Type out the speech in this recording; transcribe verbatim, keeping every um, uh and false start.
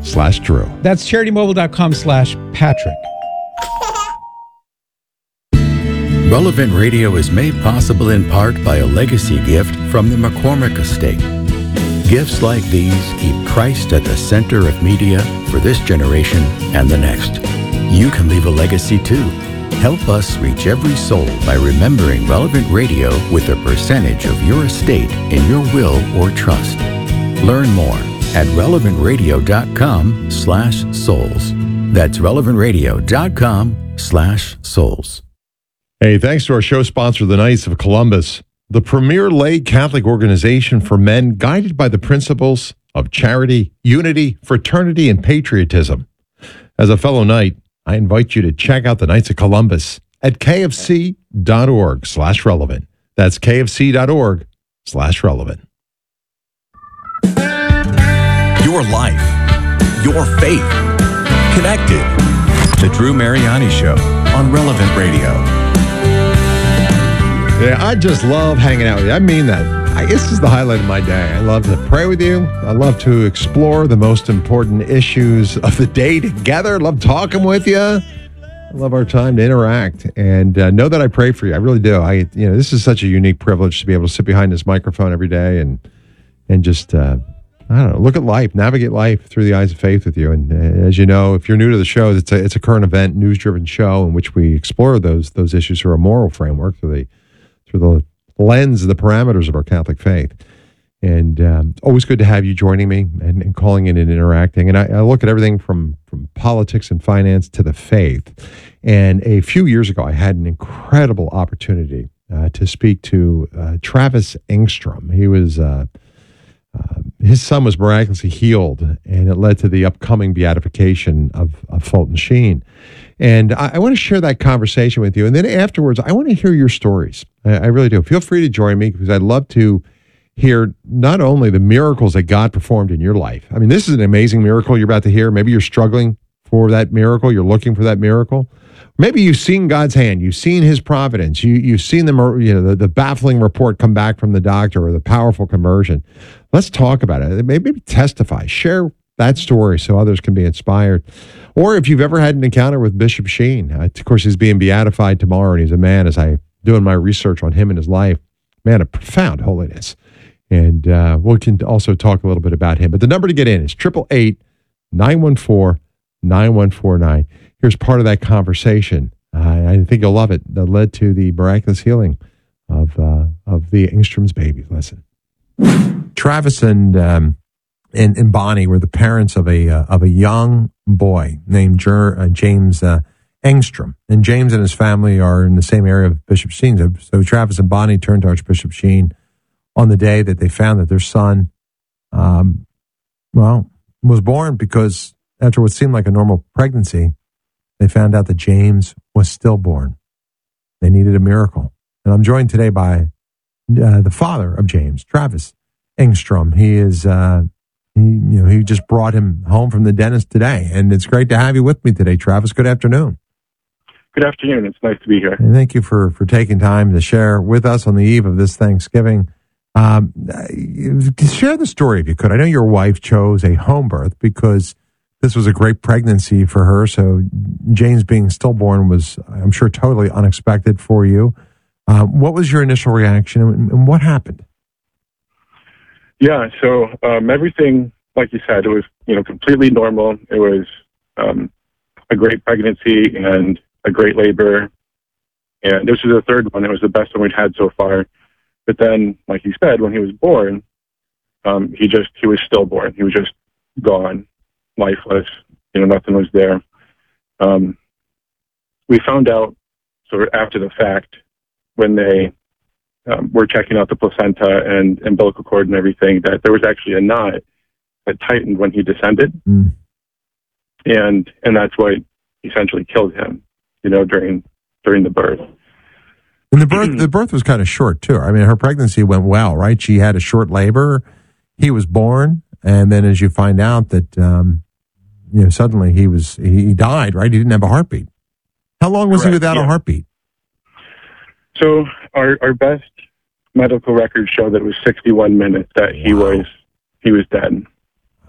slash Drew. That's CharityMobile.com slash Patrick. Relevant Radio is made possible in part by a legacy gift from the McCormick Estate. Gifts like these keep Christ at the center of media for this generation and the next. You can leave a legacy too. Help us reach every soul by remembering Relevant Radio with a percentage of your estate in your will or trust. Learn more at relevantradio.com slash souls. That's relevantradio.com slash souls. Hey, thanks to our show sponsor, the Knights of Columbus, the premier lay Catholic organization for men guided by the principles of charity, unity, fraternity, and patriotism. As a fellow Knight, I invite you to check out the Knights of Columbus at kfc.org slash relevant. That's kfc.org slash relevant. Your life, your faith, connected. The Drew Mariani Show on Relevant Radio. Yeah, I just love hanging out with you. I mean that. I guess this is the highlight of my day. I love to pray with you. I love to explore the most important issues of the day together. I love talking with you. I love our time to interact, and uh, know that I pray for you. I really do. I, you know, this is such a unique privilege to be able to sit behind this microphone every day and and just, uh, I don't know, look at life, navigate life through the eyes of faith with you. And uh, as you know, if you're new to the show, it's a it's a current event, news-driven show in which we explore those those issues through a moral framework, through the through the lens, the parameters of our Catholic faith. And um, always good to have you joining me and, and calling in and interacting. And I, I look at everything from, from politics and finance to the faith. And a few years ago, I had an incredible opportunity uh, to speak to uh, Travis Engstrom. He was, uh, uh, his son was miraculously healed, and it led to the upcoming beatification of, of Fulton Sheen. And I, I want to share that conversation with you. And then afterwards, I want to hear your stories. I, I really do. Feel free to join me, because I'd love to hear not only the miracles that God performed in your life. I mean, this is an amazing miracle you're about to hear. Maybe you're struggling for that miracle. You're looking for that miracle. Maybe you've seen God's hand. You've seen his providence. You, you've seen the, you know, the, the baffling report come back from the doctor, or the powerful conversion. Let's talk about it. Maybe testify. Share that story so others can be inspired. Or if you've ever had an encounter with Bishop Sheen, uh, of course, he's being beatified tomorrow, and he's a man, as I doing my research on him and his life, man of profound holiness. And uh, we can also talk a little bit about him. But the number to get in is eight eight eight, nine one four, nine one four nine. Here's part of that conversation. Uh, I think you'll love it. That led to the miraculous healing of uh, of the Engstrom's baby. Listen. Travis and um, and, and Bonnie were the parents of a uh, of a young boy named Jer, uh, James uh, Engstrom. And James and his family are in the same area of Bishop Sheen. So, so Travis and Bonnie turned to Archbishop Sheen on the day that they found that their son, um, well, was born, because after what seemed like a normal pregnancy, they found out that James was stillborn. They needed a miracle. And I'm joined today by uh, the father of James, Travis Engstrom. He is, uh, he, you know, he just brought him home from the dentist today. And it's great to have you with me today, Travis. Good afternoon. Good afternoon. It's nice to be here. And thank you for, for taking time to share with us on the eve of this Thanksgiving. Um, share the story if you could. I know your wife chose a home birth because this was a great pregnancy for her. So James being stillborn was, I'm sure, totally unexpected for you. Uh, what was your initial reaction, and, and what happened? Yeah, so um, everything, like you said, it was, you know, completely normal. It was um, a great pregnancy and a great labor. And this was the third one. It was the best one we'd had so far. But then, like you said, when he was born, um, he just, he was stillborn. He was just gone, lifeless. You know, nothing was there. Um, we found out sort of after the fact, when they um, were checking out the placenta and umbilical cord and everything, that there was actually a knot that tightened when he descended. Mm. And, and that's what essentially killed him, you know, during, during the birth. And the birth, the birth was kind of short too. I mean, her pregnancy went well, right? She had a short labor. He was born, and then as you find out that, um, you know, suddenly he was he died, right? He didn't have a heartbeat. How long was Correct, he without yeah. a heartbeat? So our our best medical records show that it was sixty-one minutes that he Wow. was he was dead.